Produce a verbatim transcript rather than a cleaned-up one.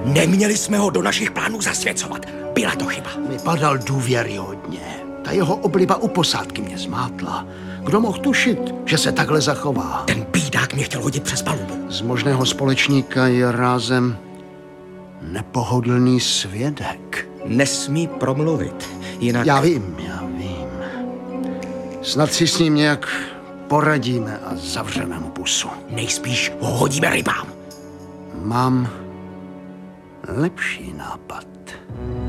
Neměli jsme ho do našich plánů zasvěcovat. Byla to chyba. Vypadal důvěryhodně. Ta jeho obliba u posádky mě zmátla. Kdo mohl tušit, že se takhle zachová? Ten bídák mě chtěl hodit přes palubu. Z možného společníka je rázem nepohodlný svědek. Nesmí promluvit, jinak... Já vím, já vím. Snad si s ním nějak poradíme a zavřeme mu pusu. Nejspíš ho hodíme rybám. Mám lepší nápad.